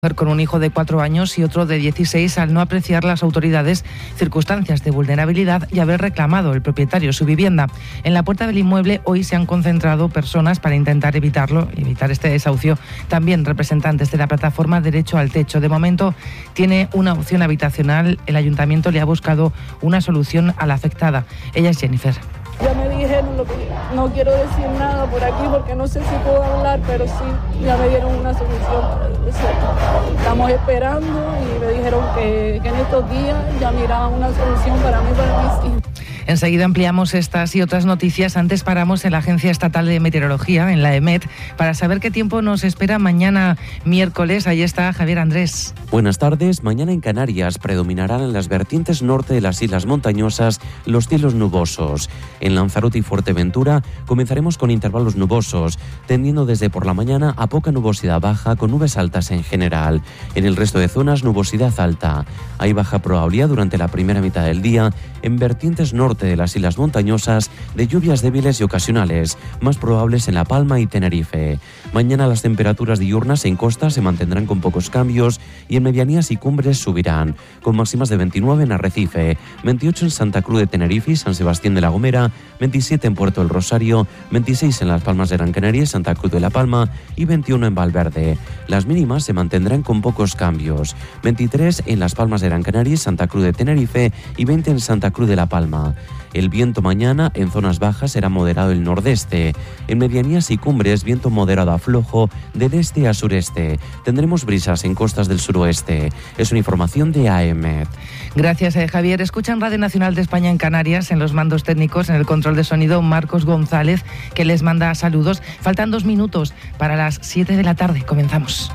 Con un hijo de 4 años y otro de 16 al no apreciar las autoridades circunstancias de vulnerabilidad y haber reclamado el propietario su vivienda. En la puerta del inmueble hoy se han concentrado personas para intentar evitar este desahucio. También representantes de la plataforma Derecho al Techo. De momento tiene una opción habitacional. El ayuntamiento le ha buscado una solución a la afectada. Ella es Jennifer. Ya me dijeron lo que no quiero decir nada por aquí porque no sé si puedo hablar, pero sí, ya me dieron una solución para eso. Estamos esperando y me dijeron que en estos días ya miraban una solución para mí y para mis hijos. Enseguida ampliamos estas y otras noticias. Antes paramos en la Agencia Estatal de Meteorología, en la EMET, para saber qué tiempo nos espera mañana miércoles. Ahí está Javier Andrés. Buenas tardes. Mañana en Canarias predominarán en las vertientes norte de las islas montañosas los cielos nubosos. En Lanzarote y Fuerteventura comenzaremos con intervalos nubosos, tendiendo desde por la mañana a poca nubosidad baja con nubes altas en general. En el resto de zonas, nubosidad alta. Hay baja probabilidad durante la primera mitad del día en vertientes norte de las islas montañosas de lluvias débiles y ocasionales, más probables en La Palma y Tenerife. Mañana las temperaturas diurnas en costa se mantendrán con pocos cambios y en medianías y cumbres subirán, con máximas de 29 en Arrecife, 28 en Santa Cruz de Tenerife y San Sebastián de la Gomera, 27 en Puerto del Rosario, 26 en Las Palmas de Gran Canaria y Santa Cruz de la Palma y 21 en Valverde. Las mínimas se mantendrán con pocos cambios, 23 en Las Palmas de Gran Canaria y Santa Cruz de Tenerife y 20 en Santa Cruz de la Palma. El viento mañana en zonas bajas será moderado el nordeste. En medianías y cumbres, viento moderado a flojo del este a sureste. Tendremos brisas en costas del suroeste. Es una información de AEMET. Gracias, Javier. Escuchan Radio Nacional de España en Canarias, en los mandos técnicos, en el control de sonido, Marcos González, que les manda saludos. Faltan 2 minutos para las 7 de la tarde. Comenzamos.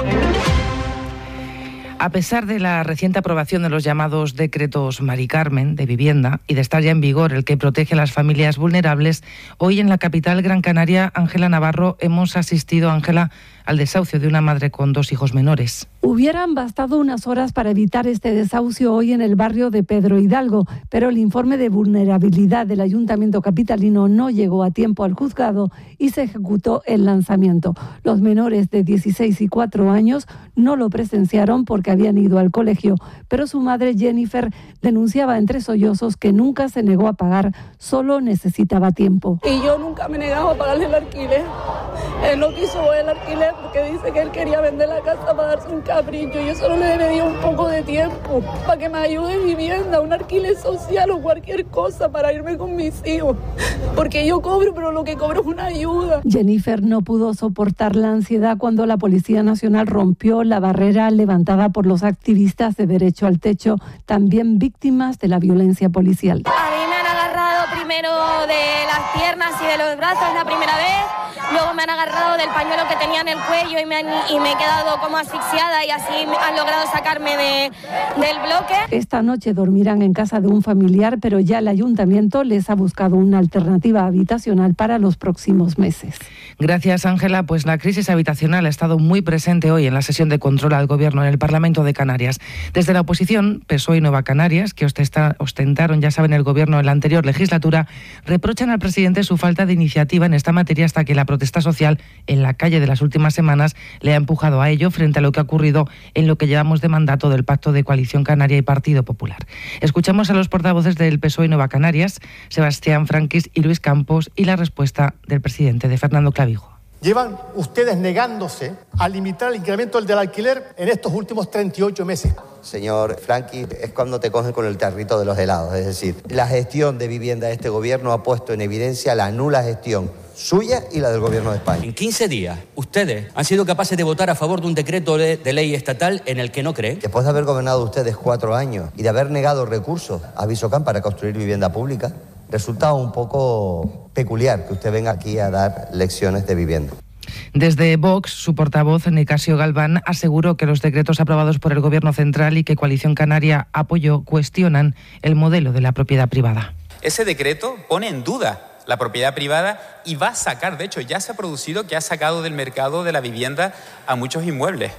A pesar de la reciente aprobación de los llamados decretos Mari Carmen de vivienda y de estar ya en vigor el que protege a las familias vulnerables, hoy en la capital Gran Canaria, Ángela Navarro, hemos asistido, Ángela, al desahucio de una madre con 2 hijos menores. Hubieran bastado unas horas para evitar este desahucio hoy en el barrio de Pedro Hidalgo, pero el informe de vulnerabilidad del Ayuntamiento capitalino no llegó a tiempo al juzgado y se ejecutó el lanzamiento. Los menores de 16 y 4 años no lo presenciaron porque habían ido al colegio, pero su madre Jennifer denunciaba entre sollozos que nunca se negó a pagar, solo necesitaba tiempo. Y yo nunca me negaba a pagarle el alquiler. Él no quiso el alquiler porque dice que él quería vender la casa para darse un capricho. Yo solo le pedí un poco de tiempo para que me ayude en vivienda, un alquiler social o cualquier cosa para irme con mis hijos. Porque yo cobro, pero lo que cobro es una ayuda. Jennifer no pudo soportar la ansiedad cuando la Policía Nacional rompió la barrera levantada por los activistas de Derecho al Techo, también víctimas de la violencia policial. A mí me han agarrado primero de las piernas y de los brazos la primera vez. Luego me han agarrado del pañuelo que tenía en el cuello y me he quedado como asfixiada y así han logrado sacarme del bloque. Esta noche dormirán en casa de un familiar, pero ya el ayuntamiento les ha buscado una alternativa habitacional para los próximos meses. Gracias, Ángela. Pues la crisis habitacional ha estado muy presente hoy en la sesión de control al Gobierno en el Parlamento de Canarias. Desde la oposición, PSOE y Nueva Canarias, que ostentaron, ya saben, el Gobierno en la anterior legislatura, reprochan al presidente su falta de iniciativa en esta materia hasta que la protesta social en la calle de las últimas semanas le ha empujado a ello frente a lo que ha ocurrido en lo que llevamos de mandato del Pacto de Coalición Canaria y Partido Popular. Escuchamos a los portavoces del PSOE y Nueva Canarias, Sebastián Franquis y Luis Campos, y la respuesta del presidente, de Fernando Clavijo. Llevan ustedes negándose a limitar el incremento del alquiler en estos últimos 38 meses. Señor Franqui, es cuando te cogen con el tarrito de los helados. Es decir, la gestión de vivienda de este gobierno ha puesto en evidencia la nula gestión suya y la del Gobierno de España. En 15 días, ustedes han sido capaces de votar a favor de un decreto de ley estatal en el que no creen. Después de haber gobernado ustedes 4 años y de haber negado recursos a Visocam para construir vivienda pública, resulta un poco peculiar que usted venga aquí a dar lecciones de vivienda. Desde Vox, su portavoz, Nicasio Galván, aseguró que los decretos aprobados por el Gobierno central y que Coalición Canaria apoyó cuestionan el modelo de la propiedad privada. Ese decreto pone en duda la propiedad privada y va a sacar, de hecho ya se ha producido que ha sacado del mercado de la vivienda a muchos inmuebles.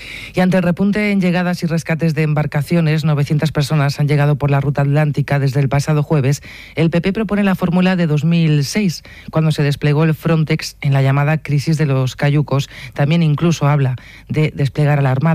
Y ante el repunte en llegadas y rescates de embarcaciones, 900 personas han llegado por la ruta atlántica desde el pasado jueves. El PP propone la fórmula de 2006, cuando se desplegó el Frontex en la llamada crisis de los cayucos. También incluso habla de desplegar a la Armada.